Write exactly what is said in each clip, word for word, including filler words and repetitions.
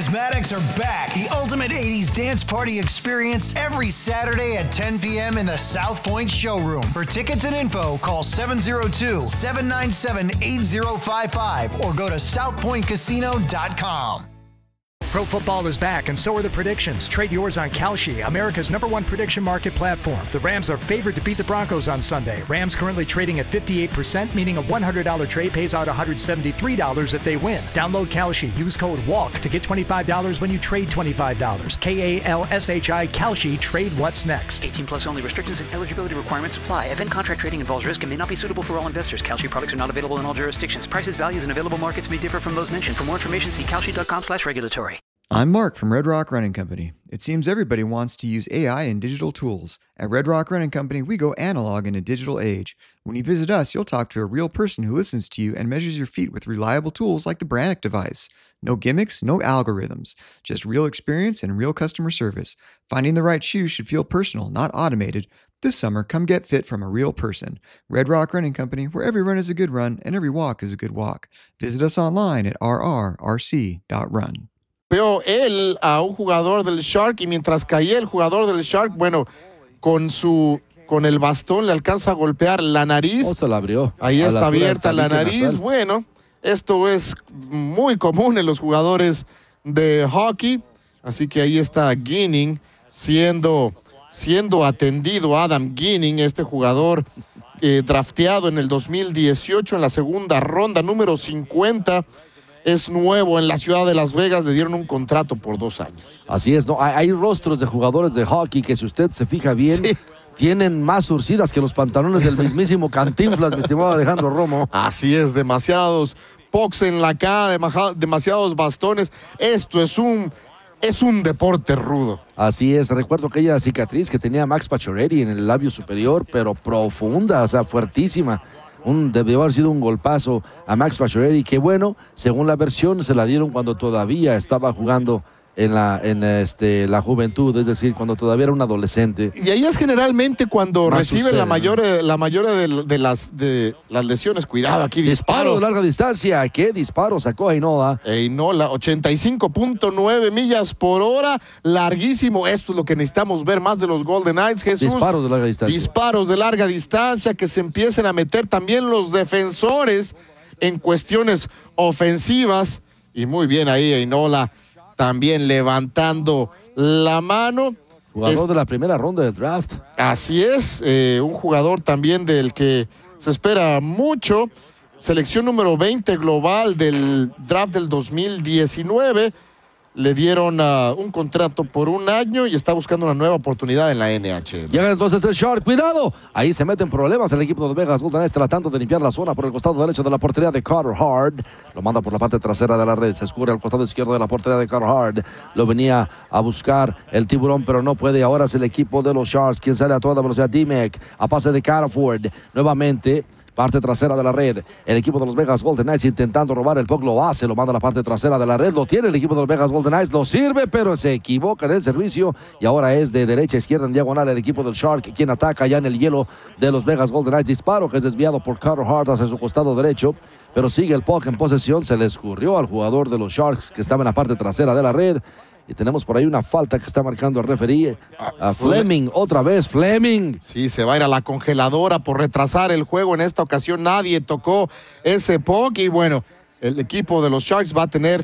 Charismatics are back. The ultimate eighties dance party experience every Saturday at ten p.m. in the South Point showroom. For tickets and info, call seven oh two, seven nine seven, eight oh five five or go to south point casino dot com. Pro football is back, and so are the predictions. Trade yours on Kalshi, America's number one prediction market platform. The Rams are favored to beat the Broncos on Sunday. Rams currently trading at fifty-eight percent, meaning a one hundred dollars trade pays out one hundred seventy-three dollars if they win. Download Kalshi. Use code WALK to get twenty-five dollars when you trade twenty-five dollars. K A L S H I, Kalshi. Trade what's next. eighteen plus only. Restrictions and eligibility requirements apply. Event contract trading involves risk and may not be suitable for all investors. Kalshi products are not available in all jurisdictions. Prices, values, and available markets may differ from those mentioned. For more information, see kalshi dot com slash regulatory. I'm Mark from Red Rock Running Company. It seems everybody wants to use A I and digital tools. At Red Rock Running Company, we go analog in a digital age. When you visit us, you'll talk to a real person who listens to you and measures your feet with reliable tools like the Brannock device. No gimmicks, no algorithms. Just real experience and real customer service. Finding the right shoe should feel personal, not automated. This summer, come get fit from a real person. Red Rock Running Company, where every run is a good run and every walk is a good walk. Visit us online at r r r c dot run. Veo él a un jugador del Shark y mientras caía el jugador del Shark, bueno, con su con el bastón le alcanza a golpear la nariz. Oh, se la abrió. Ahí está abierta la nariz. Nasal. Bueno, esto es muy común en los jugadores de hockey. Así que ahí está Ginning siendo, siendo atendido. Adam Ginning, este jugador eh, drafteado en el dos mil dieciocho en la segunda ronda, número cincuenta. Es nuevo en la ciudad de Las Vegas, le dieron un contrato por dos años. Así es, ¿no? Hay, hay rostros de jugadores de hockey que si usted se fija bien, sí, tienen más surcidas que los pantalones del mismísimo Cantinflas, mi estimado Alejandro Romo. Así es, demasiados pucks en la cara, demasiados bastones. Esto es un, es un deporte rudo. Así es, recuerdo aquella cicatriz que tenía Max Pacioretty en el labio superior, pero profunda, o sea, fuertísima. Un, debió haber sido un golpazo a Max Pacioretty, que bueno, según la versión se la dieron cuando todavía estaba jugando en la, en este, la juventud, es decir, cuando todavía era un adolescente. Y ahí es generalmente cuando Más reciben sucede, la mayor, ¿no? la mayoría de, de, las, de las lesiones. Cuidado, aquí disparo. Disparo de larga distancia. ¿Qué disparo sacó Heinola? Heinola, ochenta y cinco punto nueve millas por hora. Larguísimo. Esto es lo que necesitamos ver más de los Golden Knights, Jesús. Disparos de larga distancia. Disparos de larga distancia, que se empiecen a meter también los defensores en cuestiones ofensivas. Y muy bien ahí Heinola, también levantando la mano. Jugador es, de la primera ronda del draft. Así es, eh, un jugador también del que se espera mucho. Selección número veinte global del draft del dos mil diecinueve. Le dieron uh, un contrato por un año y está buscando una nueva oportunidad en la N H L. Llega entonces el Shark, cuidado. Ahí se meten problemas el equipo de los Vegas Golden Knights tratando de limpiar la zona por el costado derecho de la portería de Carter Hart. Lo manda por la parte trasera de la red, se escurre al costado izquierdo de la portería de Carter Hart. Lo venía a buscar el tiburón, pero no puede. Ahora es el equipo de los Sharks quien sale a toda velocidad. D-Mac a pase de Cataford. Nuevamente parte trasera de la red, el equipo de los Vegas Golden Knights intentando robar el puck, lo hace, lo manda a la parte trasera de la red, lo tiene el equipo de los Vegas Golden Knights, lo sirve, pero se equivoca en el servicio y ahora es de derecha a izquierda en diagonal el equipo del Shark, quien ataca ya en el hielo de los Vegas Golden Knights. Disparo que es desviado por Carter Hart hacia su costado derecho, pero sigue el puck en posesión, se le escurrió al jugador de los Sharks que estaba en la parte trasera de la red. Y tenemos por ahí una falta que está marcando el referee. A Fleming, otra vez, Fleming. Sí, se va a ir a la congeladora por retrasar el juego. En esta ocasión nadie tocó ese puck. Y bueno, el equipo de los Sharks va a tener...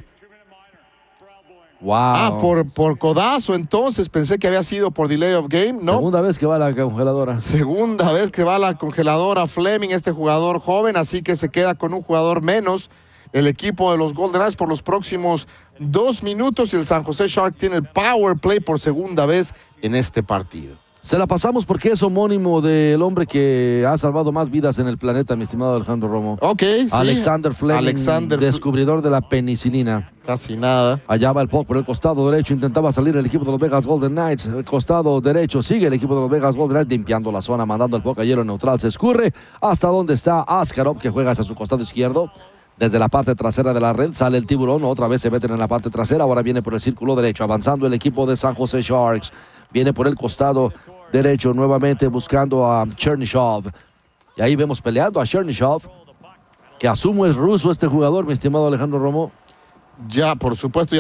Wow. Ah, por, por codazo, entonces. Pensé que había sido por delay of game, ¿no? Segunda vez que va a la congeladora. Segunda vez que va a la congeladora Fleming, este jugador joven. Así que se queda con un jugador menos el equipo de los Golden Knights por los próximos dos minutos y el San José Shark tiene el power play por segunda vez en este partido. Se la pasamos porque es homónimo del hombre que ha salvado más vidas en el planeta, mi estimado Alejandro Romo. Ok, sí. Alexander Fleming, Alexander descubridor de la penicilina. Casi nada. Allá va el puck por el costado derecho, intentaba salir el equipo de los Vegas Golden Knights. El costado derecho sigue el equipo de los Vegas Golden Knights limpiando la zona, mandando el puck a hielo neutral. Se escurre hasta donde está Askarov, que juega hacia su costado izquierdo. Desde la parte trasera de la red sale el tiburón, otra vez se meten en la parte trasera, ahora viene por el círculo derecho, avanzando el equipo de San José Sharks, viene por el costado derecho nuevamente buscando a Chernyshov, y ahí vemos peleando a Chernyshov, que asumo es ruso este jugador, mi estimado Alejandro Romo. Ya, por supuesto, ya